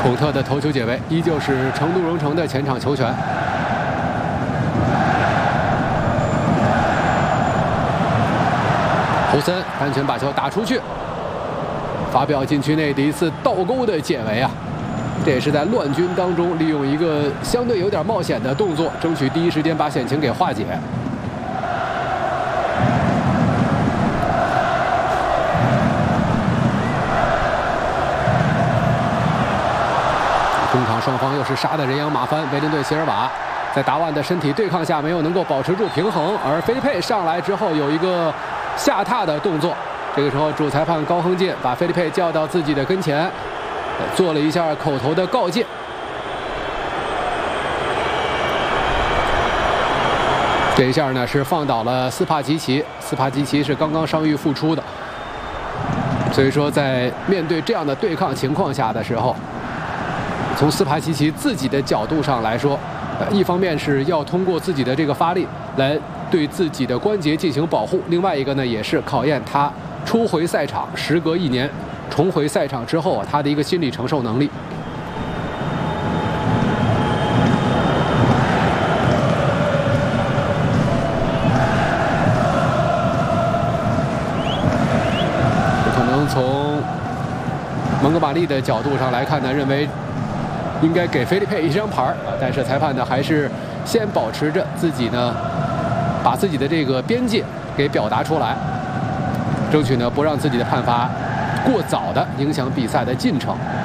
孔特的头球解围，依旧是成都荣城的前场球权。胡森安全把球打出去，发表禁区内第一次倒钩的解围啊！这也是在乱军当中利用一个相对有点冒险的动作，争取第一时间把险情给化解。中场双方又是杀得人仰马翻，维林队席尔瓦在达万的身体对抗下没有能够保持住平衡，而菲利佩上来之后有一个下踏的动作，这个时候主裁判高亨健把菲利佩叫到自己的跟前，做了一下口头的告诫。这一下呢是放倒了斯帕基奇，斯帕基奇是刚刚伤愈复出的，所以说在面对这样的对抗情况下的时候，从斯帕基奇自己的角度上来说，一方面是要通过自己的这个发力来对自己的关节进行保护，另外一个呢也是考验他初回赛场，时隔1年重回赛场之后啊，他的一个心理承受能力。可能从蒙哥马利的角度上来看呢，认为应该给菲利佩一张牌，但是裁判呢还是先保持着自己呢，把自己的这个边界给表达出来，争取呢不让自己的判罚过早的影响比赛的进程。